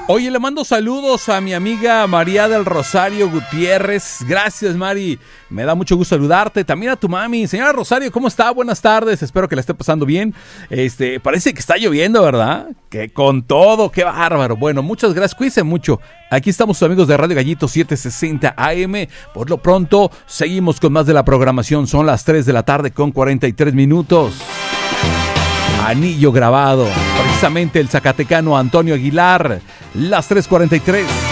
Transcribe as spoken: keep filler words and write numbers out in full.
Oye, le mando saludos a mi amiga María del Rosario Gutiérrez. Gracias, Mari. Me da mucho gusto saludarte. También a tu mami. Señora Rosario, ¿cómo está? Buenas tardes. Espero que la esté pasando bien. Este, parece que está lloviendo, ¿verdad? Que con todo, qué bárbaro. Bueno, muchas gracias. Cuídense mucho. Aquí estamos sus amigos de Radio Gallito setecientos sesenta A M. Por lo pronto, seguimos con más de la programación. Son las tres de la tarde con cuarenta y tres minutos. Anillo grabado. Precisamente el zacatecano Antonio Aguilar. Las tres cuarenta y tres.